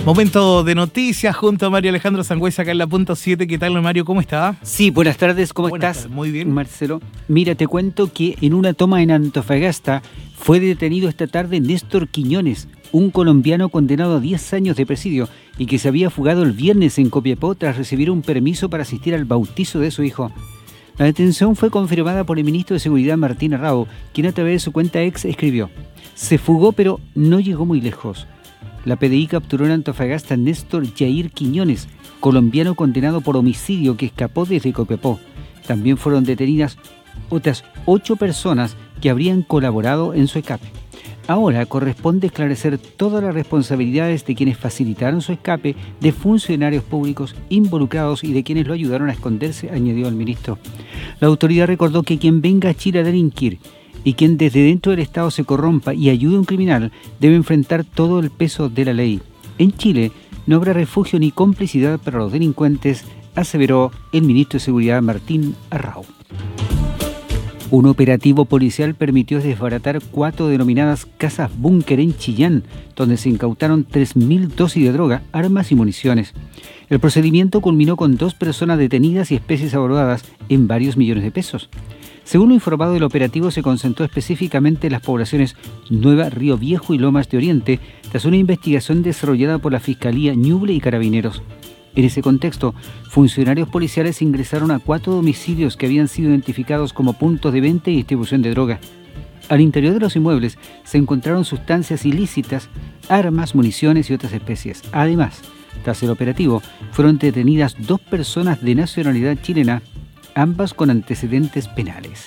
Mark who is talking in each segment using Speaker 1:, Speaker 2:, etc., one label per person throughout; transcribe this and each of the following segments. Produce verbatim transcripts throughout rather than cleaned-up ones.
Speaker 1: Momento de noticias junto a Mario Alejandro Sangüesa acá en la punto siete. ¿Qué tal, Mario? ¿Cómo está?
Speaker 2: Sí, buenas tardes. ¿Cómo
Speaker 1: buenas
Speaker 2: estás?
Speaker 1: Tardes. Muy bien.
Speaker 2: Marcelo. Mira, te cuento que en una toma en Antofagasta fue detenido esta tarde Néstor Quiñones, un colombiano condenado a diez años de presidio y que se había fugado el viernes en Copiapó tras recibir un permiso para asistir al bautizo de su hijo. La detención fue confirmada por el ministro de Seguridad Martín Arrau, quien a través de su cuenta ex escribió: se fugó pero no llegó muy lejos. La P D I capturó en Antofagasta a Néstor Jair Quiñones, colombiano condenado por homicidio que escapó desde Copiapó. También fueron detenidas otras ocho personas que habrían colaborado en su escape. Ahora corresponde esclarecer todas las responsabilidades de quienes facilitaron su escape, de funcionarios públicos involucrados y de quienes lo ayudaron a esconderse, añadió el ministro. La autoridad recordó que quien venga a Chile a delinquir y quien desde dentro del Estado se corrompa y ayude a un criminal debe enfrentar todo el peso de la ley. En Chile no habrá refugio ni complicidad para los delincuentes, aseveró el ministro de Seguridad Martín Arrau. Un operativo policial permitió desbaratar cuatro denominadas casas búnker en Chillán, donde se incautaron tres mil dosis de droga, armas y municiones. El procedimiento culminó con dos personas detenidas y especies evaluadas en varios millones de pesos. Según lo informado, el operativo se concentró específicamente en las poblaciones Nueva, Río Viejo y Lomas de Oriente, tras una investigación desarrollada por la Fiscalía Ñuble y Carabineros. En ese contexto, funcionarios policiales ingresaron a cuatro domicilios que habían sido identificados como puntos de venta y distribución de droga. Al interior de los inmuebles se encontraron sustancias ilícitas, armas, municiones y otras especies. Además, tras el operativo, fueron detenidas dos personas de nacionalidad chilena, ambas con antecedentes penales.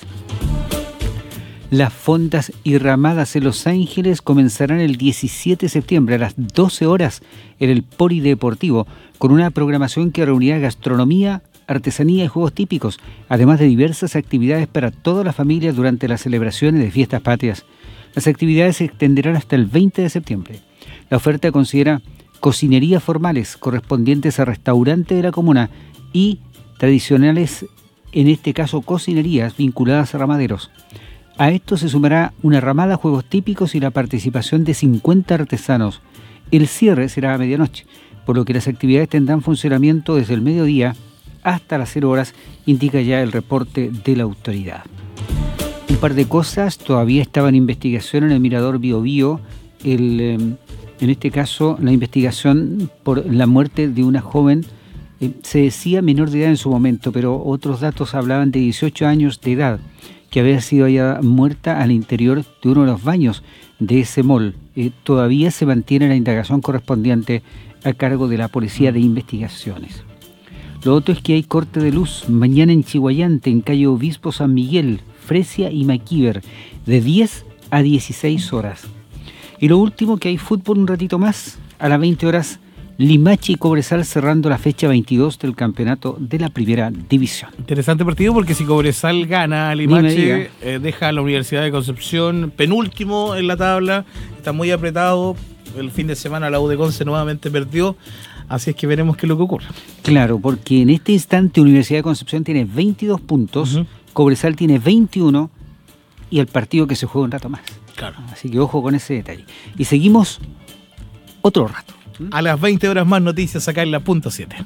Speaker 2: Las fondas y ramadas en Los Ángeles comenzarán el diecisiete de septiembre a las doce horas en el Polideportivo, con una programación que reunirá gastronomía, artesanía y juegos típicos, además de diversas actividades para toda la familia durante las celebraciones de fiestas patrias. Las actividades se extenderán hasta el veinte de septiembre. La oferta considera cocinerías formales correspondientes a restaurantes de la comuna y tradicionales, en este caso cocinerías vinculadas a ramaderos. A esto se sumará una ramada, juegos típicos y la participación de cincuenta artesanos. El cierre será a medianoche, por lo que las actividades tendrán funcionamiento desde el mediodía hasta las cero horas, indica ya el reporte de la autoridad. Un par de cosas todavía estaban en investigación en el Mirador Biobío. El, eh, en este caso, la investigación por la muerte de una joven, eh, se decía menor de edad en su momento, pero otros datos hablaban de dieciocho años de edad, que había sido hallada muerta al interior de uno de los baños de ese mall. Eh, todavía se mantiene la indagación correspondiente a cargo de la Policía de Investigaciones. Lo otro es que hay corte de luz mañana en Chihuayante, en calle Obispo San Miguel, Fresia y Maquíver, de diez a dieciséis horas. Y lo último, que hay fútbol un ratito más, a las veinte horas, Limache y Cobresal cerrando la fecha veintidós del campeonato de la primera división.
Speaker 1: Interesante partido, porque si Cobresal gana, Limache eh, deja a la Universidad de Concepción penúltimo en la tabla, está muy apretado. El fin de semana la U de Conce nuevamente perdió, así es que veremos qué es lo que ocurre.
Speaker 2: Claro, porque en este instante Universidad de Concepción tiene veintidós puntos, uh-huh. Cobresal tiene veintiuno y el partido que se juega un rato más.
Speaker 1: Claro.
Speaker 2: Así que ojo con ese detalle. Y seguimos otro rato.
Speaker 1: A las veinte horas más noticias acá en la punto siete.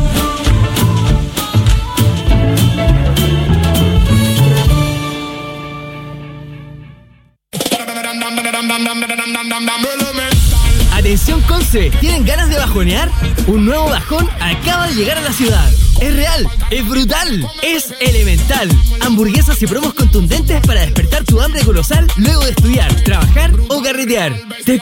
Speaker 3: Atención Conce, ¿tienen ganas de bajonear? Un nuevo bajón acaba de llegar a la ciudad. Es real, es brutal, es elemental. Hamburguesas y promos contundentes para despertar tu hambre colosal luego de estudiar, trabajar o carretear. Te